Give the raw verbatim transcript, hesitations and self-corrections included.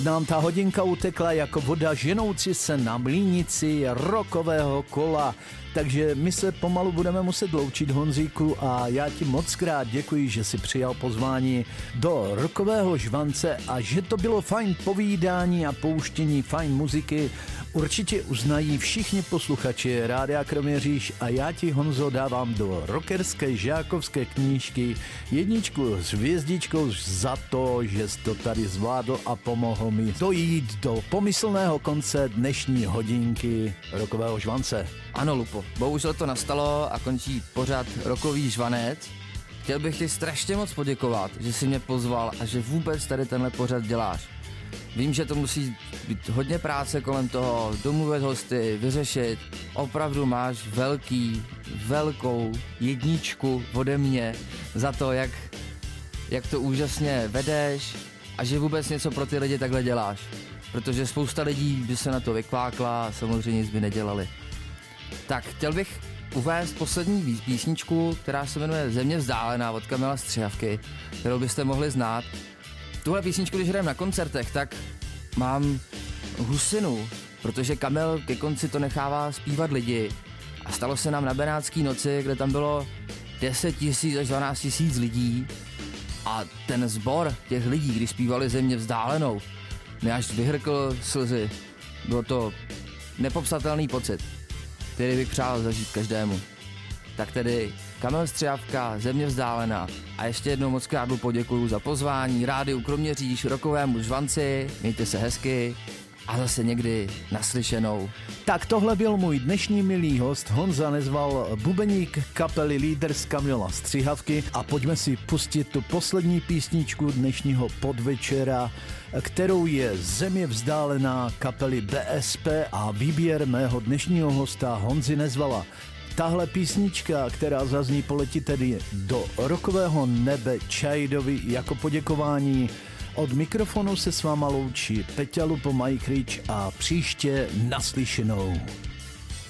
Nám ta hodinka utekla jako voda ženoucí se na mlýnici rokového kola. Takže my se pomalu budeme muset loučit, Honzíku, a já ti moc krát děkuji, že jsi přijal pozvání do rokového žvance a že to bylo fajn povídání a pouštění fajn muziky. Určitě uznají všichni posluchači Rádia Kroměříž a já ti, Honzo, dávám do rockerské žákovské knížky jedničku s hvězdičkou za to, že jsi to tady zvládl a pomohl mi dojít do pomyslného konce dnešní hodinky rokového žvance. Ano, Lupo, bohužel to nastalo a končí pořad Rokový žvanec. Chtěl bych ti strašně moc poděkovat, že jsi mě pozval a že vůbec tady tenhle pořad děláš. Vím, že to musí být hodně práce kolem toho, domluvit hosty, vyřešit. Opravdu máš velký, velkou jedničku ode mě za to, jak, jak to úžasně vedeš a že vůbec něco pro ty lidi takhle děláš. Protože spousta lidí by se na to vykvákla a samozřejmě nic by nedělali. Tak chtěl bych uvést poslední písničku, která se jmenuje Země vzdálená od Kamila Střihavky, kterou byste mohli znát. Tuhle písničku, když hrajeme na koncertech, tak mám husinu, protože Kamil ke konci to nechává zpívat lidi. A stalo se nám na Benátský noci, kde tam bylo deset tisíc až dvanáct tisíc lidí. A ten sbor těch lidí, když zpívali Země vzdálenou, mě až vyhrkl slzy. Bylo to nepopsatelný pocit, který bych přál zažít každému. Tak tedy Kamil Střihavka, Země vzdálená. A ještě jednou moc krát poděkuju za pozvání Rádiu Kroměříž, rokovému žvanci. Mějte se hezky a zase někdy naslyšenou. Tak tohle byl můj dnešní milý host Honza Nezval, bubeník kapely Lídr Kamila Střihavky, a pojďme si pustit tu poslední písničku dnešního podvečera, kterou je Země vzdálená kapely B S P a výběr mého dnešního hosta Honzy Nezvala. Tahle písnička, která zazní, poletí tedy do rokového nebe Čajdovi jako poděkování. Od mikrofonu se s váma loučí Peťa Lupo, Mike Rich a příště naslyšenou.